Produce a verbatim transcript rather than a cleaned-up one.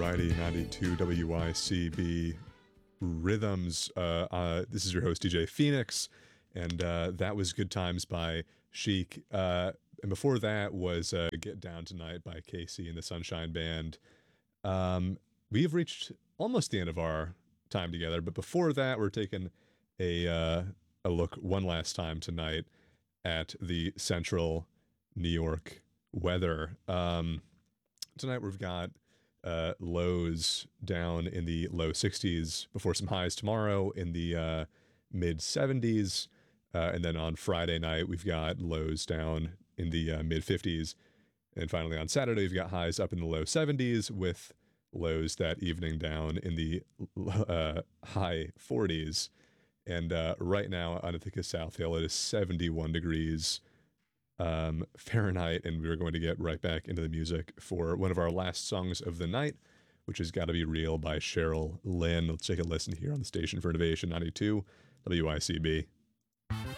Alrighty, ninety-two W Y C B Rhythms. Uh, uh, this is your host, D J Phoenix, and uh, that was Good Times by Chic. Uh, and before that was uh, Get Down Tonight by Casey and the Sunshine Band. Um, we've reached almost the end of our time together, but before that, we're taking a, uh, a look one last time tonight at the central New York weather. Um, tonight we've got uh, lows down in the low sixties before some highs tomorrow in the uh, mid seventies. Uh, and then on Friday night, we've got lows down in the uh, mid fifties. And finally on Saturday, we've got highs up in the low seventies with lows that evening down in the uh, high forties. And uh, right now on Ithaca South Hill, it is seventy-one degrees um, Fahrenheit. And we're going to get right back into the music for one of our last songs of the night, which has Gotta Be Real by Cheryl Lynn. Let's take a listen here on the Station for Innovation ninety-two W I C B.